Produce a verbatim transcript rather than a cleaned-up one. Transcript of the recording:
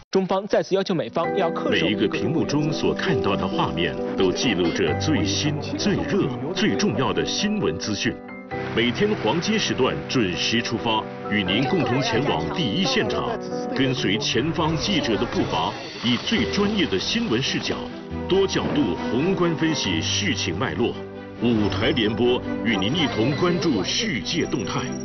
中方再次要求美方要恪守。 每一个屏幕中所看到的画面，都记录着最新、最热、最重要的新闻资讯。每天黄金时段准时出发，与您共同前往第一现场，跟随前方记者的步伐，以最专业的新闻视角，多角度宏观分析事情脉络。五台联播与您一同关注世界动态。